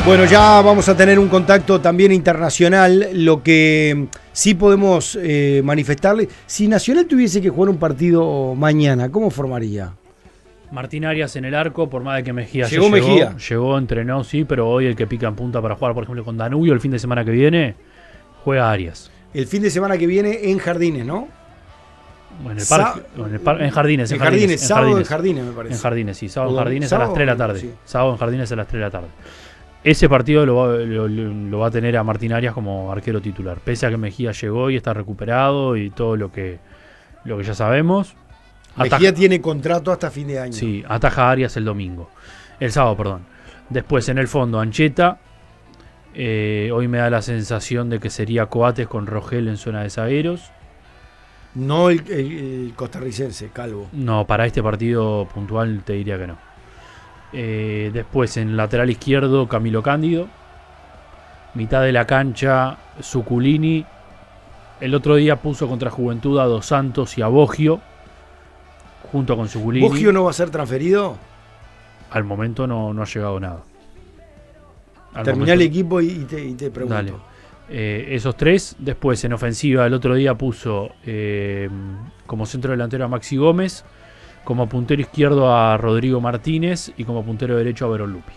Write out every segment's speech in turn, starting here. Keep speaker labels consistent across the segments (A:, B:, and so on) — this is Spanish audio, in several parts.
A: Bueno, ya vamos a tener un contacto también internacional. Lo que sí podemos manifestarle, si Nacional tuviese que jugar un partido mañana, ¿cómo formaría?
B: Martín Arias en el arco, por más de que Mejía
A: Llegó,
B: entrenó, sí, pero hoy el que pica en punta para jugar, por ejemplo, con Danubio el fin de semana que viene, juega Arias.
A: El fin de semana que viene en Jardines, ¿no?
B: En Jardines.
A: Sábado en Jardines, me parece.
B: En Jardines, sí, sábado en Jardines a las 3 de la tarde.
A: Sí.
B: Sábado en Jardines a las 3 de la tarde. Ese partido lo va a tener a Martín Arias como arquero titular. Pese a que Mejía llegó y está recuperado y todo lo que ya sabemos.
A: Mejía tiene contrato hasta fin de año.
B: Sí, ataja a Arias el sábado, perdón. Después en el fondo Ancheta. Hoy me da la sensación de que sería Coates con Rogel en zona de zagueros.
A: No el costarricense, Calvo.
B: No, para este partido puntual te diría que no. Después en lateral izquierdo Camilo Cándido. Mitad de la cancha Zuculini. El otro día puso contra Juventud a Dos Santos y a Boggio junto con Zuculini.
A: ¿Boggio no va a ser transferido?
B: Al momento no ha llegado nada.
A: Terminá el equipo y te pregunto.
B: Dale. Esos tres. Después en ofensiva el otro día puso como centro delantero a Maxi Gómez, como puntero izquierdo a Rodrigo Martínez y como puntero derecho a Verón Lupi.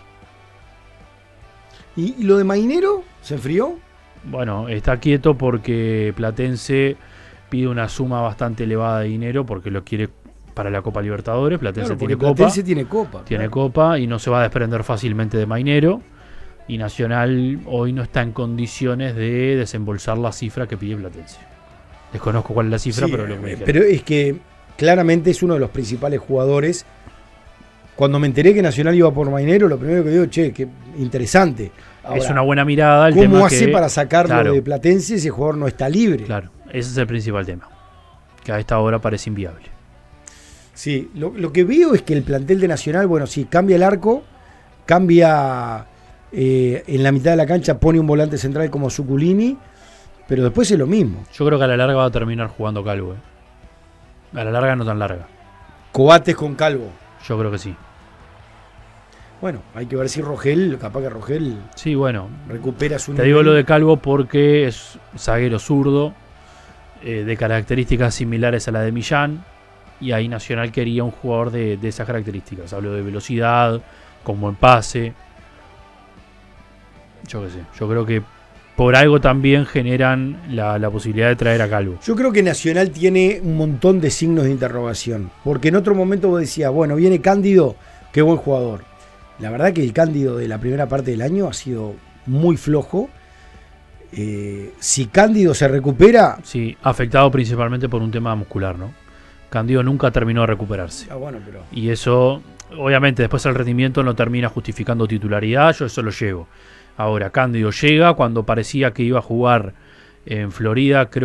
A: ¿Y lo de Mainero? ¿Se enfrió?
B: Bueno, está quieto porque Platense pide una suma bastante elevada de dinero porque lo quiere para la Copa Libertadores. Platense tiene Copa. Tiene Copa y no se va a desprender fácilmente de Mainero. Y Nacional hoy no está en condiciones de desembolsar la cifra que pide Platense. Desconozco cuál es la cifra,
A: sí,
B: pero lo que me dijeron.
A: Pero es que claramente es uno de los principales jugadores. Cuando me enteré que Nacional iba por Mainero, lo primero que digo, qué interesante. Ahora,
B: es una buena mirada.
A: ¿Cómo hace para sacarlo de Platense? Ese jugador no está libre.
B: Claro, ese es el principal tema. Que a esta hora parece inviable.
A: Sí, lo que veo es que el plantel de Nacional, bueno, sí, cambia el arco, cambia en la mitad de la cancha, pone un volante central como Zuculini, pero después es lo mismo.
B: Yo creo que a la larga va a terminar jugando Calvo. A la larga no tan larga.
A: Coates con Calvo.
B: Yo creo que sí.
A: Bueno, hay que ver si Rogel, capaz que Rogel
B: sí, bueno,
A: recupera su
B: nivel. Te digo lo de Calvo porque es zaguero zurdo, de características similares a la de Millán, y ahí Nacional quería un jugador de esas características. Hablo de velocidad, con buen pase. Yo qué sé, yo creo que por algo también generan la posibilidad de traer a Calvo.
A: Yo creo que Nacional tiene un montón de signos de interrogación, porque en otro momento vos decías, bueno, viene Cándido, qué buen jugador. La verdad que el Cándido de la primera parte del año ha sido muy flojo. Si Cándido se recupera...
B: Sí, afectado principalmente por un tema muscular, ¿no? Cándido nunca terminó de recuperarse.
A: Bueno, pero...
B: Y eso, obviamente, después el rendimiento no termina justificando titularidad, yo eso lo llevo. Ahora, Cándido llega cuando parecía que iba a jugar en Florida, creo